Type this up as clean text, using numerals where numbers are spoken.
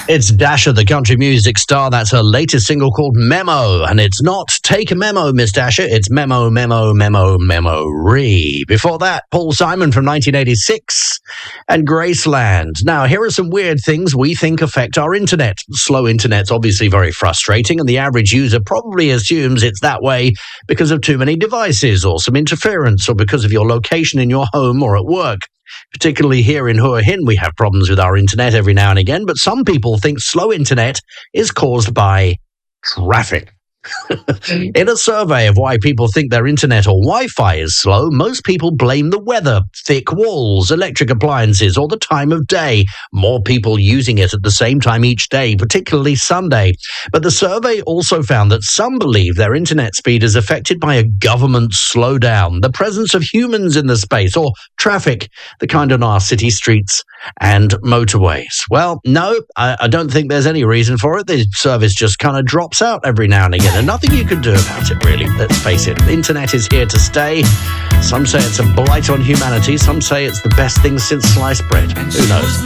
It's Dasher, the country music star. That's her latest single called Memo. And it's not Take a Memo, Miss Dasher. It's Memo, Memo, Memo, Memo-ree. Before that, Paul Simon from 1986 and Graceland. Now, here are some weird things we think affect our internet. Slow internet's obviously very frustrating, and the average user probably assumes it's that way because of too many devices or some interference or because of your location in your home or at work. Particularly here in Hua Hin, we have problems with our internet every now and again, but some people think slow internet is caused by traffic. In a survey of why people think their internet or Wi-Fi is slow, most people blame the weather, thick walls, electric appliances, or the time of day. More people using it at the same time each day, particularly Sunday. But the survey also found that some believe their internet speed is affected by a government slowdown, the presence of humans in the space, or traffic, the kind on our city streets and motorways. Well, no, I don't think there's any reason for it. The service just kind of drops out every now and again. And nothing you can do about it, really. Let's face it, the internet is here to stay. Some say it's a blight on humanity. Some say it's the best thing since sliced bread. Who knows?